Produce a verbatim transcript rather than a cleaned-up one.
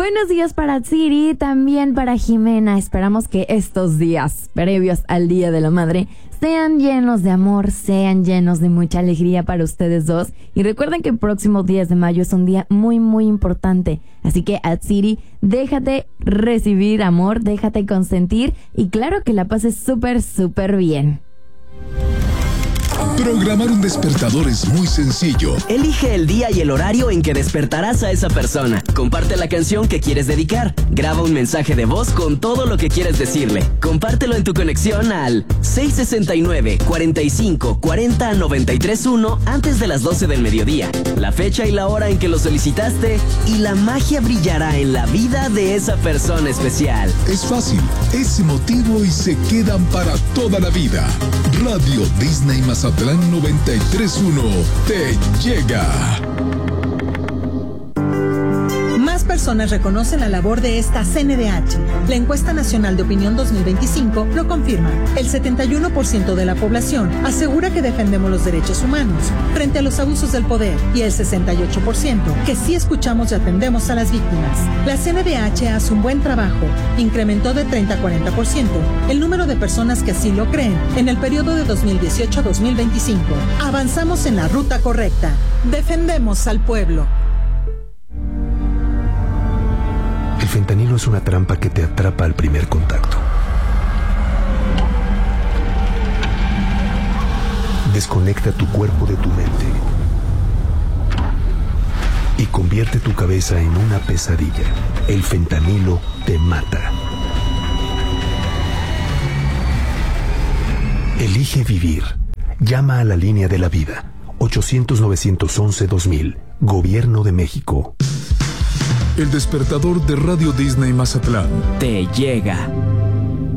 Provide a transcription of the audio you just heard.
Buenos días para Siri, también para Jimena. Esperamos que estos días previos al Día de la Madre sean llenos de amor, sean llenos de mucha alegría para ustedes dos. Y recuerden que el próximo diez de mayo es un día muy, muy importante. Así que, Atsiri, déjate recibir amor, déjate consentir y claro que la pases súper, súper bien. Programar un despertador es muy sencillo. Elige el día y el horario en que despertarás a esa persona. Comparte la canción que quieres dedicar. Graba un mensaje de voz con todo lo que quieres decirle. Compártelo en tu conexión al seis sesenta y nueve, cuarenta y cinco, cuarenta, noventa y tres uno antes de las doce del mediodía. La fecha y la hora en que lo solicitaste y la magia brillará en la vida de esa persona especial. Es fácil, es emotivo y se quedan para toda la vida. Radio Disney Mazatlán noventa y tres punto uno te llega. Más personas reconocen la labor de esta C N D H. La encuesta nacional de opinión dos mil veinticinco lo confirma. El setenta y uno por ciento de la población asegura que defendemos los derechos humanos frente a los abusos del poder y el sesenta y ocho por ciento que sí escuchamos y atendemos a las víctimas. La C N D H hace un buen trabajo. Incrementó de treinta a cuarenta por ciento el número de personas que así lo creen en el periodo de dos mil dieciocho a dos mil veinticinco. Avanzamos en la ruta correcta. Defendemos al pueblo. El fentanilo es una trampa que te atrapa al primer contacto. Desconecta tu cuerpo de tu mente y convierte tu cabeza en una pesadilla. El fentanilo te mata. Elige vivir. Llama a la línea de la vida. ochocientos, novecientos once, dos mil. Gobierno de México. El despertador de Radio Disney Mazatlán te llega.